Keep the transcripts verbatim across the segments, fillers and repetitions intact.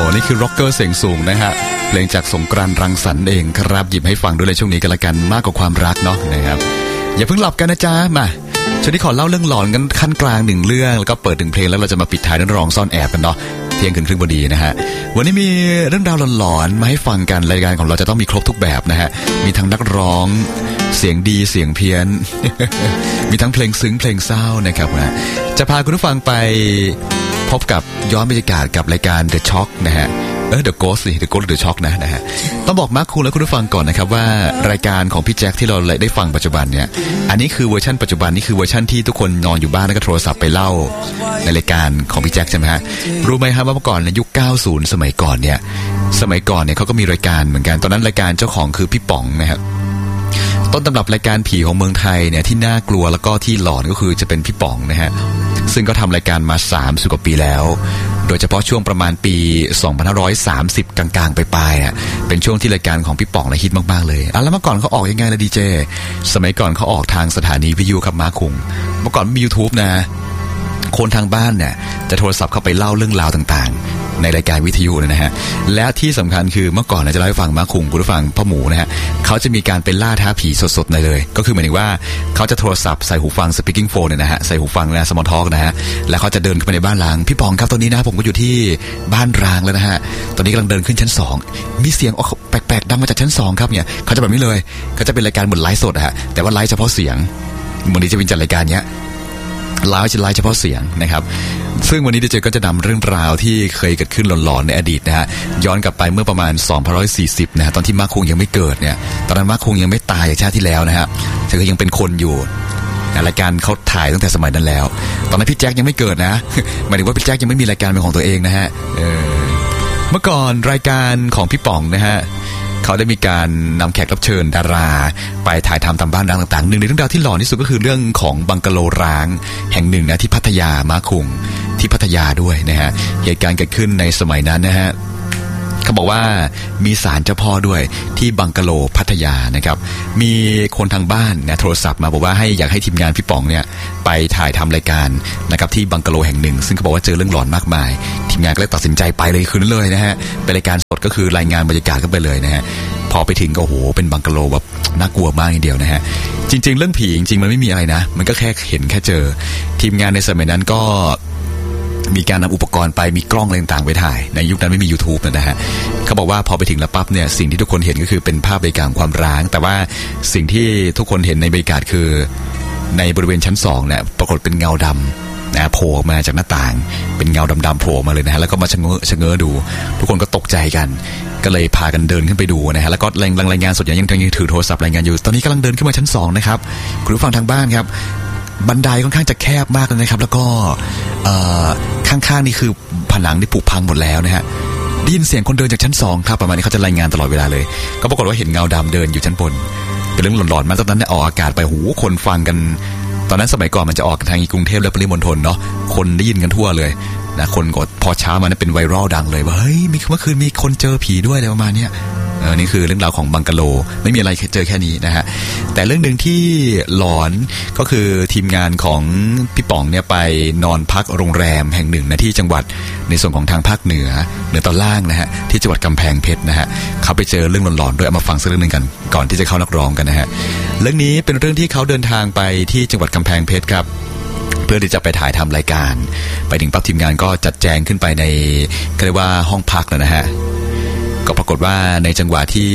นี่คือร็อกเกอร์เสียงสูงนะฮะเพลงจากสงกรานต์รังสรรค์เองครับหยิบให้ฟังด้วยในช่วงนี้กันละกันมากกว่าความรักเนาะนะครับอย่าเพิ่งหลับกันนะจ๊ะมาช่วงนี้ขอเล่าเรื่องหลอนกันขั้นกลางหนึ่งเรื่องแล้วก็เปิดหนึ่งเพลงแล้วเราจะมาปิดท้ายด้วยรองซ่อนแอบกันเนาะเที่ยงคืนครึ่งพอดีนะฮะวันนี้มีเรื่องราวหลอนๆมาให้ฟังกันรายการของเราจะต้องมีครบทุกแบบนะฮะมีทั้งนักร้องเสียงดีเสียงเพี้ยน มีทั้งเพลงซึ้งเพลงเศร้านะครับนะจะพาคุณผู้ฟังไปพบกับย้อนบรรยากาศกับรายการ The Shock นะฮะเออ The Ghost สิ The Ghost The Shock นะนะฮะต้องบอกมาร์คคุณและคุณผู้ฟังก่อนนะครับว่ารายการของพี่แจ็คที่เราได้ฟังปัจจุบันเนี่ยอันนี้คือเวอร์ชันปัจจุบันนี่คือเวอร์ชันที่ทุกคนนอนอยู่บ้านแล้วก็โทรศัพท์ไปเล่าในรายการของพี่แจ็คใช่ไหมฮะรู้ไหมครับว่าเมื่อก่อนในยุคเก้าสิบสมัยก่อนเนี่ยสมัยก่อนเนี่ยเขาก็มีรายการเหมือนกันตอนนั้นรายการเจ้าของคือพี่ป๋องนะครับต้นตำรับรายการผีของเมืองไทยเนี่ยที่น่ากลัวแล้วก็ที่หลอนก็คือจะเป็นพี่ป๋องนะฮะซึ่งก็ทำรายการมาสามสิบกว่าปีแล้วโดยเฉพาะช่วงประมาณปีสองพันห้าร้อยสามสิบกลางๆไปปลายอ่ะเป็นช่วงที่รายการของพี่ป๋องน่ะฮิตมากๆเลยอ่ะแล้วเมื่อก่อนเขาออกยังไงล่ะดีเจสมัยก่อนเขาออกทางสถานีวิทยุครับมาคุงเมื่อก่อนมี YouTube นะคนทางบ้านเนี่ยจะโทรศัพท์เข้าไปเล่าเรื่องราวต่างๆในรายการวิทยุนะฮะและที่สำคัญคือเมื่อก่อนจะเล่าให้ฟังมาคุงคุณผู้ฟังพ่อหมูนะฮะเขาจะมีการเป็นล่าท้าผีสดๆเลยก็คือหมายถึงว่าเขาจะโทรศัพท์ใส่หูฟัง speaking phone เนี่ยนะฮะใส่หูฟังนะ small talk นะฮะแล้วเขาจะเดินเข้าไปในบ้านร้างพี่ปองครับตอนนี้นะผมก็อยู่ที่บ้านร้างแล้วนะฮะตอนนี้กำลังเดินขึ้นชั้นสองมีเสียงแปลกๆดังมาจากชั้นสองครับเนี่ยเขาจะแบบนี้เลยเขาจะเป็นรายการเหมือนไลฟ์สดอะฮะแต่ว่าไลฟ์เฉพาะเสียงวันนี้จะเป็นจัดรายการเนี้ยไลฟ์จะไลฟ์เฉพาะเสียงนะครับซึ่งวันนี้ดีเจก็จะนำเรื่องราวที่เคยเกิดขึ้นหลอนๆในอดีตนะฮะย้อนกลับไปเมื่อประมาณสองพันห้าร้อยสี่สิบนะฮะตอนที่มาร์คคงยังไม่เกิดเนี่ยตอนนั้นมาร์คคงยังไม่ตายอย่างชาติที่แล้วนะฮะแต่ก็ยังเป็นคนอยู่รายการเขาถ่ายตั้งแต่สมัยนั้นแล้วตอนนั้นพี่แจ็คยังไม่เกิดนะหมายถึงว่าพี่แจ็คยังไม่มีรายการเป็นของตัวเองนะฮะ เ, เมื่อก่อนรายการของพี่ป๋องนะฮะเขาได้มีการนำแขกรับเชิญดาราไปถ่ายทำตามบ้านร้างต่างๆหนึ่งในเรื่องราวที่หลอนที่สุดก็คือเรื่องของบังกะโลร้างแห่งหนึ่งนะที่พัทยามาคุงที่พัทยาด้วยนะฮะเหตุการณ์เกิดขึ้นในสมัยนั้นนะฮะเขาบอกว่ามีศาลเจ้าพ่อด้วยที่บังกะโลพัทยานะครับมีคนทางบ้านนะโทรศัพท์มาบอกว่าให้อยากให้ทีมงานพี่ป๋องเนี่ยไปถ่ายทำรายการนะครับที่บังกะโลแห่งหนึ่งซึ่งเขาบอกว่าเจอเรื่องหลอนมากมายทีมงานก็เลยตัดสินใจไปเลยคืนนั้นเลยนะฮะเป็นรายการสดก็คือรายงานบรรยากาศกันไปเลยนะฮะพอไปถึงก็โอ้โหเป็นบังกะโลแบบน่ากลัวมากทีเดียวนะฮะจริงๆเรื่องผีจริงๆมันไม่มีอะไรนะมันก็แค่เห็นแค่เจอทีมงานในสมัยนั้นก็มีการนำอุปกรณ์ไปมีกล้องอะไรต่างๆไปถ่ายในยุคนั้นไม่มี YouTube นะฮะเขาบอกว่าพอไปถึงแล้วปั๊บเนี่ยสิ่งที่ทุกคนเห็นก็คือเป็นภาพบรรยากาศความร้างแต่ว่าสิ่งที่ทุกคนเห็นในบรรยากาศคือในบริเวณชั้นสองเนี่ยปรากฏเป็นเงาดำนะโผล่มาจากหน้าต่างเป็นเงาดำๆโผล่มาเลยนะฮะแล้วก็มาชะเง้อชะเง้อดูทุกคนก็ตกใจกันก็เลยพากันเดินขึ้นไปดูนะฮะแล้วก็รายงานสดอย่างยังถือโทรศัพท์รายงานอยู่ตอนนี้กำลังเดินขึ้นมาชั้นสองนะครับคุณผู้ฟังทางบ้านครับบันไดค่อนข้างจะแคบมากเลยนะครับแล้วก็ข้างๆนี่คือผนังที่ผุพังหมดแล้วนะฮะได้ยินเสียงคนเดินจากชั้นสองครับประมาณนี้เขาจะรายงานตลอดเวลาเลยก็ปรากฏว่าเห็นเงาดำเดินอยู่ชั้นบนเป็นเรื่องหลอนๆมาตอนนั้นเนี่ยออกอากาศไปหูคนฟังกันตอนนั้นสมัยก่อนมันจะออกทางกรุงเทพและปริมณฑลเนาะคนได้ยินกันทั่วเลยนะคนก็พอเช้ามาเนี่ยเป็นไวรัลดังเลยว่าเฮ้ยมีเมื่อคืนมีคนเจอผีด้วยอะไรประมาณนี้เออนี่คือเรื่องราวของบังกะโลไม่มีอะไรเจอแค่นี้นะฮะแต่เรื่องนึงที่หลอนก็คือทีมงานของพี่ป๋องเนี่ยไปนอนพักโรงแรมแห่งหนึ่งนะที่จังหวัดในส่วนของทางภาคเหนือเหนือตอนล่างนะฮะที่จังหวัดกำแพงเพชรนะฮะเขาไปเจอเรื่องหลอนๆด้วยเอามาฟังสักเรื่องนึงกันก่อนที่จะเข้านักร้องกันนะฮะเรื่องนี้เป็นเรื่องที่เขาเดินทางไปที่จังหวัดกำแพงเพชรครับเพื่อที่จะไปถ่ายทำรายการไปถึงปั๊บทีมงานก็จัดแจงขึ้นไปในเรียกว่าห้องพักนะฮะก็ปรากฏว่าในจังหวะที่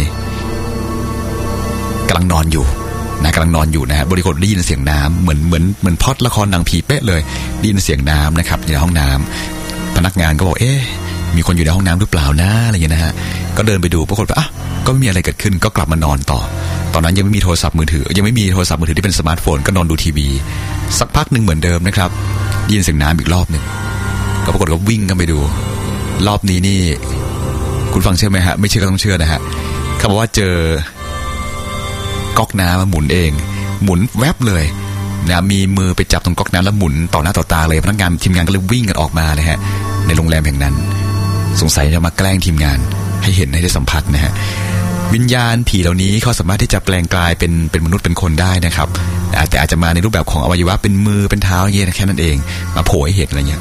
กำลังนอนอยู่นะกำลังนอนอยู่นะฮะบริโภคได้ยินเสียงน้ำเหมือนเหมือนเหมือนพล็อตละครหนังผีเป๊ะเลยได้ยินเสียงน้ำนะครับอยู่ในห้องน้ำพนักงานก็บอกเอ๊ะมีคนอยู่ในห้องน้ำหรือเปล่านะอะไรอย่างเงี้ยนะฮะก็เดินไปดูปรากฏว่าอ่ะก็ไม่มีอะไรเกิดขึ้นก็กลับมานอนต่อตอนนั้นยังไม่มีโทรศัพท์มือถือยังไม่มีโทรศัพท์มือถือที่เป็นสมาร์ทโฟนก็นอนดูทีวีสักพักหนึ่งเหมือนเดิมนะครับได้ยินเสียงน้ำอีกรอบหนึ่งก็ปรากฏว่าวิ่งกันไปดูรอบนี้นี่คุณฟังเชื่อไหมฮะไม่เชื่อก็ต้องเชื่อนะฮะเขาบอกว่าเจอก๊อกน้ำมาหมุนเองหมุนแวบเลยนะมีมือไปจับตรงก๊อกน้ำแล้วหมุนต่อหน้าต่อตาเลยพนักงานทีมงานก็เลยวิ่งกันออกมาเลยฮะในโรงแรมแห่งนั้นสงสัยจะมาแกล้งทีมงานให้เห็นให้ได้สัมผัสนะฮะวิญญาณผีเหล่านี้เขาสามารถที่จะแปลงกลายเป็นเป็นมนุษย์เป็นคนได้นะครับแต่อาจจะมาในรูปแบบของอวัยวะเป็นมือเป็นเท้าอย่างเงี้ยแค่นั้นเองมาโผล่ให้เห็นอะไรเงี้ย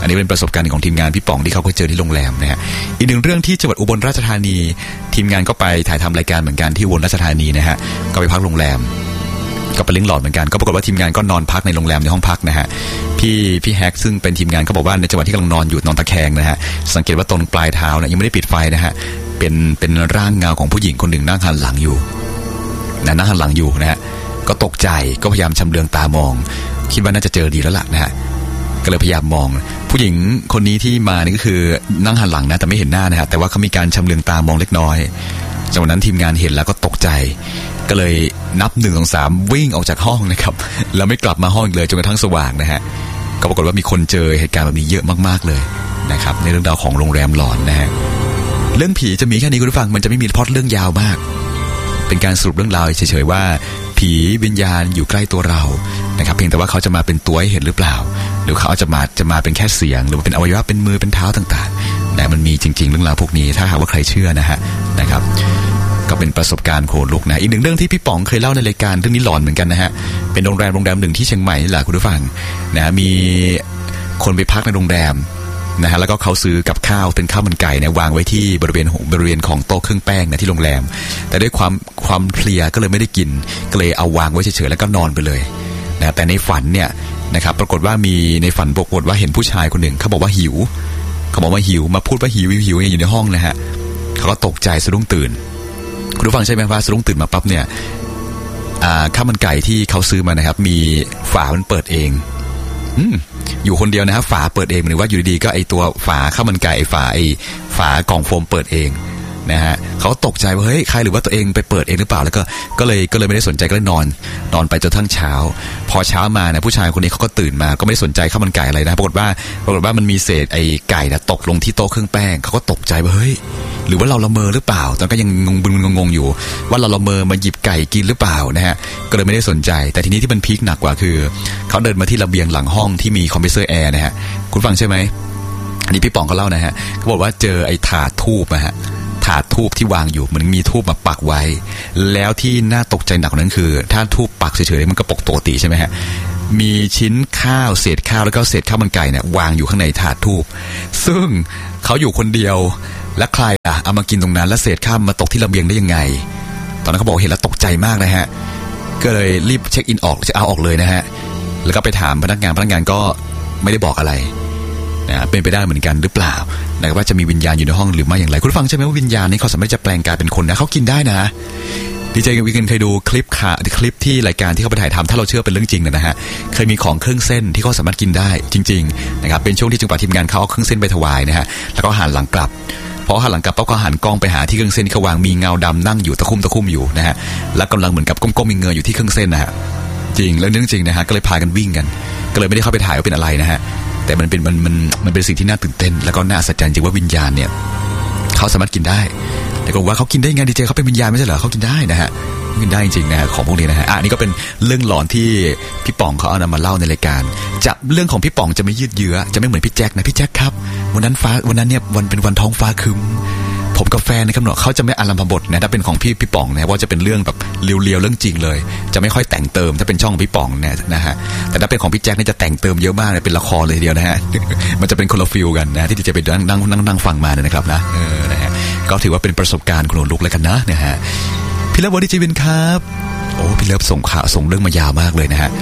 อันนี้เป็นประสบการณ์ของทีมงานพี่ป๋องที่เขาเคยเจอที่โรงแรมนะฮะอีกหนึ่งเรื่องที่จังหวัดอุบลราชธานีทีมงานก็ไปถ่ายทำรายการเหมือนกันที่อุบลราชธานีนะฮะก็ไปพักโรงแรมก็เป็นลิงก์หลอดเหมือนกันก็ปรากฏว่าทีมงานก็นอนพักในโรงแรมในห้องพักนะฮะพี่พี่แฮกซึ่งเป็นทีมงานก็บอกว่าในจังหวะที่กำลังนอนอยู่นอนตะแคงนะฮะสังเกตว่าตรงปลายเท้าเนี่ยยังไม่ได้ปิดไฟนะฮะเป็นเป็นร่างเงาของผู้หญิงคนหนึ่งนั่งหันหลังอยู่นะนั่งหันหลังอยู่นะฮะก็ตกใจก็พยายามชำเลืองตามองคิดว่าน่าจะเจอดีแล้วล่ะนะฮะก็เลยพยายามมองผู้หญิงคนนี้ที่มานี่ก็คือนั่งหันหลังนะแต่ไม่เห็นหน้านะฮะแต่ว่าเขามีการชำเลืองตามองเล็กน้อยจากนั้นทีมงานเห็นแล้วก็ตกใจก็เลยนับหนึ่งสองสามวิ่งออกจากห้องนะครับแล้วไม่กลับมาห้องอีกเลยจนกระทั่งสว่างนะฮะก็ปรากฏว่ามีคนเจอเหตุการณ์แบบนี้เยอะมากๆเลยนะครับในเรื่องราวของโรงแรมหลอนนะฮะเรื่องผีจะมีแค่นี้คุณผู้ฟังมันจะไม่มีพล็อตเรื่องยาวมากเป็นการสรุปเรื่องราวเฉยๆว่าผีวิญญาณอยู่ใกล้ตัวเรานะครับเพียงแต่ว่าเขาจะมาเป็นตัวให้เห็นหรือเปล่าหรือเขาจะมาจะมาเป็นแค่เสียงหรือเป็นอวัยวะเป็นมือเป็นเท้าต่างๆแต่มันมีจริงๆเรื่องราวพวกนี้ถ้าหากว่าใครเชื่อนะฮะนะครับก็เป็นประสบการณ์โขนลุกนะอีกหนึ่งเรื่องที่พี่ป๋องเคยเล่าในรายการเรื่องนี้หลอนเหมือนกันนะฮะเป็นโรงแรมโรงแรมหนึ่งที่เชียงใหม่นี่แหละคุณผู้ฟังนะมีคนไปพักในโรงแรมนะฮะแล้วก็เขาซื้อกับข้าวเป็นข้าวมันไก่เนี่ยวางไว้ที่บริเวณบริเวณของโต๊ะเครื่องแป้งนะที่โรงแรมแต่ด้วยความความเพลียก็เลยไม่ได้กินก็เลยเอาวางไว้เฉยๆแล้วก็นอนไปเลยนะแต่ในฝันเนี่ยนะครับปรากฏว่ามีในฝันปรากฏว่าเห็นผู้ชายคนหนึ่งเขาบอกว่าหิวเขาบอกว่าหิวมาพูดว่าหิวหิวอยู่ในห้องนะฮะเขาก็ตกใจสะดุ้งตื่นคุณผู้ฟังใช่ไหมว่าสะดุ้งตื่นมาปั๊บเนี่ยข้าวมันไก่ที่เขาซื้อมานะครับมีฝามันเปิดเองอืมอยู่คนเดียวนะครับฝาเปิดเองหรือว่าอยู่ดีๆก็ไอตัวฝาข้าวมันไก่ไอฝาไอฝากล่องโฟมเปิดเองนะฮะเขาตกใจว่าเฮ้ยใครหรือว่าตัวเองไปเปิดเองหรือเปล่าแล้วก็ก็เลยก็เลยไม่ได้สนใจก็เลยนอนนอนไปจนทั้งเช้าพอเช้ามาเนี่ยผู้ชายคนนี้เขาก็ตื่นมาก็ไม่ได้สนใจข้าวมันไก่อะไรนะปรากฏว่าปรากฏว่ามันมีเศษไอไก่นะตกลงที่โต๊ะเครื่องแป้งเขาก็ตกใจว่าเฮ้ยหรือว่าเราละเมอหรือเปล่าตอนก็ยังงงงงงอยู่ว่าเราละเมอมาหยิบไก่กินหรือเปล่านะฮะก็เลยไม่ได้สนใจแต่ทีนี้ที่มันพีคหนักกว่าคือเขาเดินมาที่ระเบียงหลังห้องที่มีคอมเพรสเซอร์แอร์นะฮะคุณฟังใช่ไหมอันนี้พี่ป๋องเขาเล่านะฮะเขาบอกว่าเจอไอ้ถาดทูบนะฮะถาดทูบที่วางอยู่มันมีทูบมาปักไว้แล้วที่น่าตกใจหนักกว่านั้นคือถ้าทูบปักเฉยๆมันก็ปกปกติใช่ไหมฮะมีชิ้นข้าวเศษข้าวแล้วก็เศษข้าวมันไก่เนี่ยวางอยู่ข้างในถาดทูบซึ่งเขาอยู่คนเดียวและใครอ่ะเอามากินตรงนั้นแล้วเศษข้าวมาตกที่ระเบียงได้ยังไงตอนนั้นเขาบอกเห็นแล้วตกใจมากนะฮะก็เลยรีบเช็คอินออกจะเอาออกเลยนะฮะแล้วก็ไปถามพนักงานพนักงานก็ไม่ได้บอกอะไรนะเป็นไปได้เหมือนกันหรือเปล่านะว่าจะมีวิญญาณอยู่ในห้องหรือไม่อย่างไรคุณฟังใช่ไหมว่าวิญญาณนี้เขาสามารถจะแปลงกายเป็นคนนะเขากินได้นะดีเจวิกเกนเคยดูคลิปค่ะคลิปที่รายการที่เขาไปถ่ายทำถ้าเราเชื่อเป็นเรื่องจริงนะฮะเคยมีของเครื่องเส้นที่เขาสามารถกินได้จริงๆนะครับเป็นช่วงที่จังหวะทีมงานเขาเอาเครื่องเส้นไปถวายนะฮะแล้วก็หันหลังกลับพอหันหลังกลับปั๊บก็หันกล้องไปหาที่เครื่องเส้นที่เขาวางมีเงาดำนั่งอยู่ตะคุ่มตะคุ่มอยู่นะฮะแล้วกำลังเหมือนกับก้มๆมีเงยอยู่ที่เครื่องเส้นนะฮะจริงแล้วเรื่องจริงนะฮะก็เลยพากันวิ่งกันก็เลยไม่ได้เข้าไปถ่ายว่าเป็นอะไรนะฮะแต่มันเป็นมันมันมันเป็นสิ่งที่น่าตื่นเต้นแล้วก็น่าอัศจรรย์จริงว่าวิญญาณเนี่ยเขาสามารถกินได้แต่ก็ว่าเขากินได้ไงดีเจเขาเป็นวิญญาณไม่ใช่เหรอเขากินได้นะฮะกินได้จริงๆนะของพวกนี้นะฮะอ่ะนี่ก็เป็นเรื่องหลอนที่พี่ป๋องเขาเอานำมาเล่าในรายการจะเรื่องของพี่ป๋องจะไม่ยืดเยื้อจะไม่เหมือนพี่แจ็คนะพี่แจ็คครับวันนั้นฟ้าวันนั้นเนี่ยวันเป็นวันท้องฟ้าครึ้มผมกับแฟนนะครับเนาะเขาจะไม่อารัมพบทนะถ้าเป็นของพี่พี่ป๋องเนี่ยว่าจะเป็นเรื่องแบบเรียวๆเรื่องจริงเลยจะไม่ค่อยแต่งเติมถ้าเป็นช่องพี่ป๋องเนี่ยนะฮะแต่ถ้าเป็นของพี่แจ็คเนี่ยจะแต่งเติมเยอะมากเลยเป็นละครเลยเดียวนะฮะ มันจะเป็นคนละฟิลกันนะที่จะไปนั่งนั่งนั่งนั่งฟังมาเนี่ยนะครับนะเออนะฮะก็ถือว่าเป็นประสบการณ์ขนลุกเลยกันนะนะฮะพี่เลิฟวอดี้จีวินครับโอ้พี่เลิฟส่งข่าวส่งเรื่องมายาวมากเลยนะฮะ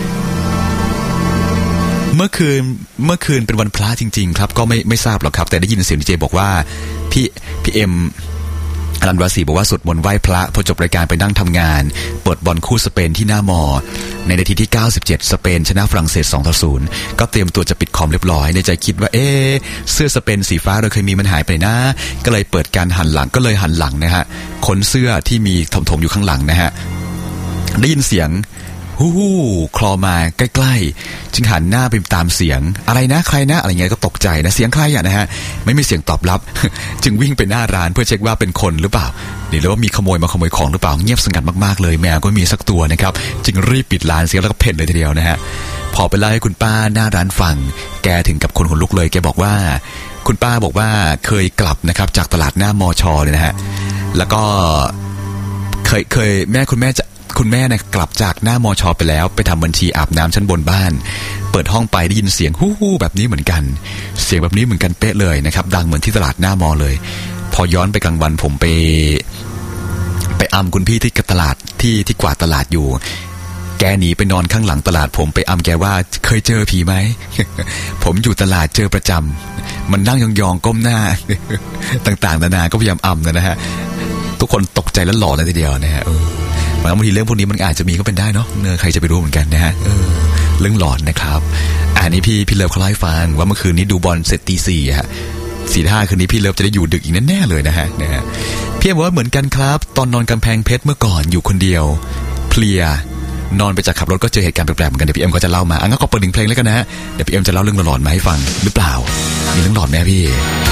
เมื่อคืนเมื่อคืนเป็นวันพระจริงๆครับก็ไม่ไม่ทราบหรอกครับแต่ได้ยินเสียงดีเจบอกว่าพี่พี่เอ็มอลันวาสีบอกว่าสวดมนต์ไหว้พระพอจบรายการไปนั่งทำงานเปิดบอลคู่สเปนที่หน้ามอในนาทีที่เก้าสิบเจ็ดสเปนชนะฝรั่งเศส สองต่อศูนย์ ก็เตรียมตัวจะปิดคอมเรียบร้อยในใจคิดว่าเอ๊ะเสื้อสเปนสีฟ้าเราเคยมีมันหายไปนะก็เลยเปิดการหันหลังก็เลยหันหลังนะฮะค้นเสื้อที่มีถมๆอยู่ข้างหลังนะฮะได้ยินเสียงฮู้ฮู้คลอมาใกล้ๆจึงหันหน้าไปตามเสียงอะไรนะใครนะอะไรเงี้ยก็ตกใจนะเสียงใครอ่ะนะฮะไม่มีเสียงตอบรับ จึงวิ่งไปหน้าร้านเพื่อเช็คว่าเป็นคนหรือเปล่าหรือว่ามีขโมยมาขโมยของหรือเปล่าเงียบสงัดมากๆเลยแมวก็มีสักตัวนะครับจึงรีบปิดร้านเสียแล้วก็เพ่นเลยทีเดียวนะฮะพอไปเล่าให้คุณป้าหน้าร้านฟังแกถึงกับคนขนลุกเลยแกบอกว่าคุณป้าบอกว่าเคยกลับนะครับจากตลาดหน้ามอชอเลยนะฮะแล้วก็เคยเคยแม่คุณแม่จะคุณแม่เนี่ยกลับจากหน้ามอชอไปแล้วไปทำบัญชีอาบน้ำชั้นบนบ้านเปิดห้องไปได้ยินเสียงฮู้ฮู้แบบนี้เหมือนกันเสียงแบบนี้เหมือนกันเป๊ะเลยนะครับดังเหมือนที่ตลาดหน้ามอเลยพอย้อนไปกลางวันผมไปไปอำคุณพี่ที่ตลาดที่ที่กวาดตลาดอยู่แกหนีไปนอนข้างหลังตลาดผมไปอำแกว่าเคยเจอผีไหม ผมอยู่ตลาดเจอประจำมันนั่งยองๆก้มหน้า ต่างๆนานาก็พยายามอำนะฮะทุกคนตกใจและหลอนเลยทีเดียวนะฮะบางทีเรื่องพวกนี้มันอาจจะมีก็เป็นได้เนาะเนื้อใครจะไปรู้เหมือนกันนะฮะเรื่องหลอนนะครับอันนี้พี่พี่เลิฟเขาเล่าให้ฟังว่าเมื่อคืนนี้ดูบอลเสร็จตีสี่ฮะสี่ห้าคืนนี้พี่เลิฟจะได้อยู่ดึกอีกแน่ๆเลยนะฮะนะฮะพี่บอกว่าเหมือนกันครับตอนนอนกำแพงเพชรเมื่อก่อนอยู่คนเดียวเพลียนอนไปจากขับรถก็เจอเหตุการณ์แปลกๆเหมือนกันเดี๋ยวพี่เอ็มก็จะเล่ามาอ่ะงั้นก็เปิดหนึ่งเพลงแล้วกันนะเดี๋ยวพี่เอ็มจะเล่าเรื่องหลอนๆมาให้ฟังหรือเปล่ามีเรื่องหลอนไหมพี่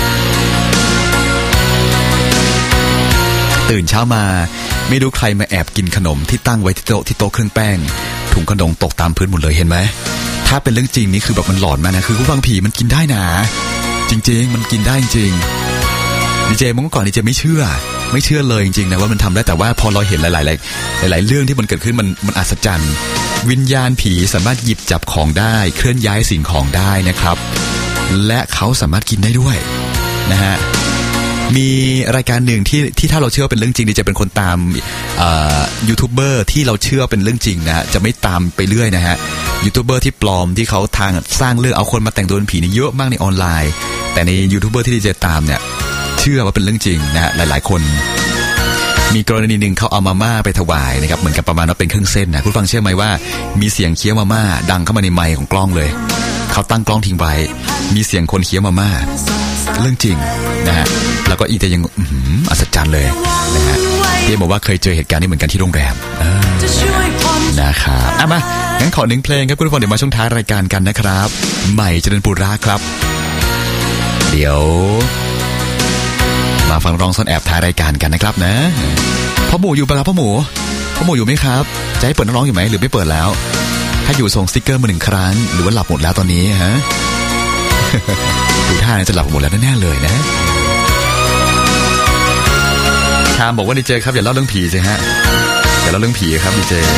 ตื่นเช้ามาไม่รู้ใครมาแอบกินขนมที่ตั้งไว้ที่โต๊ะที่โต๊ะเครื่องแป้งถุงขนมตกตามพื้นหมดเลยเห็นไหมถ้าเป็นเรื่องจริงนี่คือแบบมันหลอนมากนะคือผู้ฟังผีมันกินได้นะจริงๆมันกินได้จริงดีเจเมื่อก่อนดีเจไม่เชื่อไม่เชื่อเลยจริงๆนะว่ามันทำได้แต่ว่าพอเราเห็นหลายๆหลายๆเรื่องที่มันเกิดขึ้นมันมันอัศจรรย์วิญญาณผีสามารถหยิบจับของได้เคลื่อนย้ายสิ่งของได้นะครับและเขาสามารถกินได้ด้วยนะฮะมีรายการหนึ่งที่ที่ถ้าเราเชื่อเป็นเรื่องจริงดีจะเป็นคนตามยูทูบเบอร์ที่เราเชื่อเป็นเรื่องจริงนะจะไม่ตามไปเรื่อยนะฮะยูทูบเบอร์ที่ปลอมที่เขาทางสร้างเรื่องเอาคนมาแต่งตัวเป็นผีนี่เยอะมากในออนไลน์แต่ในยูทูบเบอร์ที่ดีจะตามเนี่ยเชื่อว่าเป็นเรื่องจริงนะฮะหลายๆคนมีกรณีหนึ่งเขาเอามาม่าไปถวายนะครับเหมือนกับประมาณว่าเป็นเครื่องเส้นนะคุณฟังเชื่อไหมว่ามีเสียงเคี้ยวมาม่าดังเข้ามาในไมค์ของกล้องเลยเขาตั้งกล้องทิ้งไว้มีเสียงคนเคี้ยวมาม่าเรื่องจริงนะฮะแล้วก็อีกแต่ยังอัศจรรย์เลยนะฮะที่บอกว่าเคยเจอเหตุการณ์นี้เหมือนกันที่โรงแรมนะครับอ่ะมางั้นขอหนึ่งเพลงครับคุณผู้ฟังเดี๋ยวมาช่วงท้ายรายการกันนะครับใหม่เจริญปุระครับเดี๋ยวมาฟังร้องซ่อนแอบท้ายรายการกันนะครับนะพ่อหมูอยู่ปะครับพ่อหมูพ่อหมูอยู่ไหมครับจะให้เปิดนักร้องอยู่ไหมหรือไม่เปิดแล้วถ้าอยู่ส่งสติ๊กเกอร์มาหนึ่งครั้งหรือว่าหลับหมดแล้วตอนนี้ฮะ ดูท่าจะหลับหมดแล้วแน่ๆเลยนะชามบอกว่าดีเจครับอย่าเล่าเรื่องผีสิฮะอย่าเล่าเรื่องผีครับดีเจ